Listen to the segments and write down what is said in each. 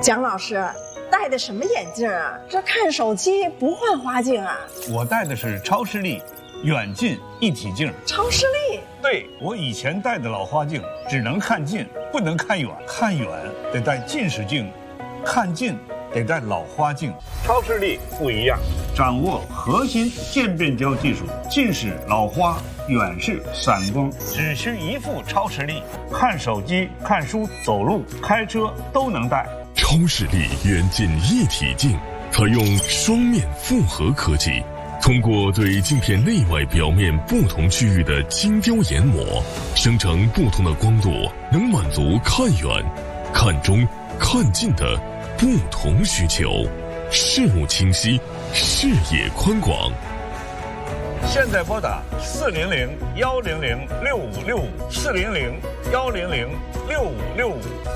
蒋老师戴的什么眼镜啊？这看手机不换花镜啊？ 我戴的是超视力远近一体镜。 超视力？ 对，我以前戴的老花镜只能看近，不能看远，看远得戴近视镜，看近得戴老花镜。超视力不一样，掌握核心渐变焦技术，近视、老花、远视、散光，只需一副超视力，看手机、看书、走路、开车都能戴。 超视力远近一体镜采用双面复合科技，通过对镜片内外表面不同区域的精雕研磨，生成不同的光度，能满足看远、看中、看近的不同需求，视物清晰，视野宽广。 现在拨打400-100-6565，400-100-6565。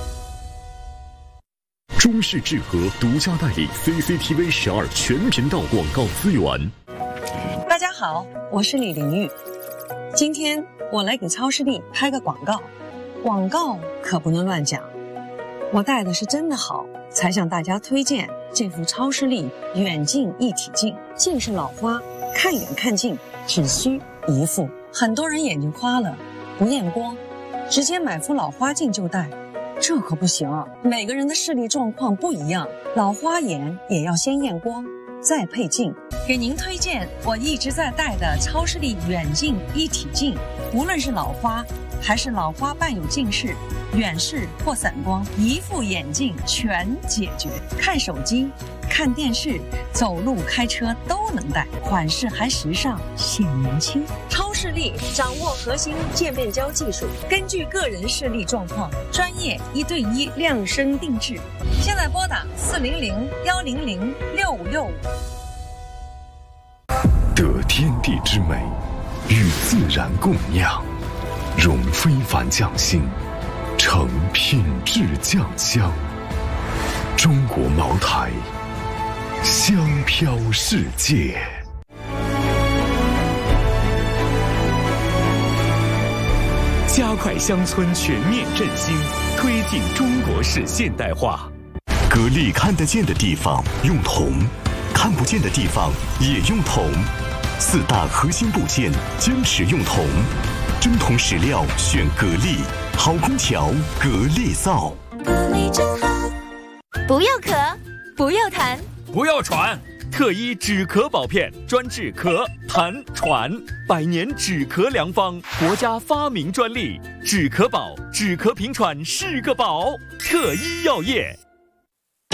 中视智和独家代理 CCTV 12全频道广告资源。 大家好，我是李玲玉。今天我来给超视力拍个广告，广告可不能乱讲。我戴的是真的好，才向大家推荐这副超视力远近一体镜。近视老花，看远看近只需一副。很多人眼睛花了，不验光，直接买副老花镜就戴。这可不行，每个人的视力状况不一样，老花眼也要先验光，再配镜。给您推荐我一直在戴的超视力远近一体镜，无论是老花还是老花伴有近视、远视或散光，一副眼镜全解决。看手机、看电视、走路、开车都能戴，款式还时尚，显年轻。超视力掌握核心渐变焦技术，根据个人视力状况，专业1对1量身定制。现在拨打400-100-6565。 得天地之美，与自然共酿，融非凡匠心，成品质酱香。中国茅台，香飘世界。 加快乡村全面振兴，推进中国式现代化。 格力看得见的地方用铜，看不见的地方也用铜。4大核心部件坚持用铜，真铜实料选格力，好空调格力造。 格力真好。不要咳，不要痰， 不要喘。特一止咳宝片，专治咳、痰、喘，100年止咳良方，国家发明专利。止咳宝，止咳平喘是个宝。特一药业。